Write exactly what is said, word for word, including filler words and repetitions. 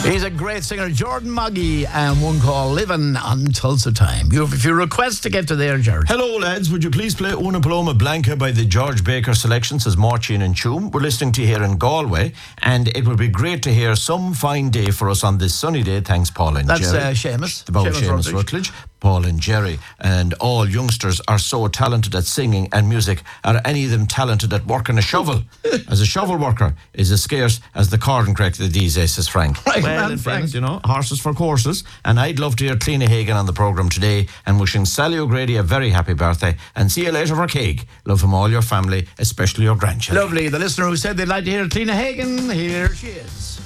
He's a great singer, Jordan Moggy, and one called Living on Tulsa Time. You, if you request to get to there, George. Hello, lads. Would you please play Una Paloma Blanca by the George Baker selection, says Marcin and Choom. We're listening to you here in Galway, and it would be great to hear Some Fine Day for us on this sunny day. Thanks, Paul and That's, Jerry. That's uh, Seamus. About Seamus, Seamus Rutledge. Rutledge. Paul and Jerry. And all youngsters are so talented at singing and music. Are any of them talented at working a shovel? As a shovel worker is as scarce as the corn crack these days, says Frank. Right, well, man, Frank, Frank. you know, horses for courses. And I'd love to hear Clina Hagan on the programme today, and wishing Sally O'Grady a very happy birthday. And see you later for cake. Love from all your family, especially your grandchildren. Lovely. The listener who said they'd like to hear Clina Hagan, here she is.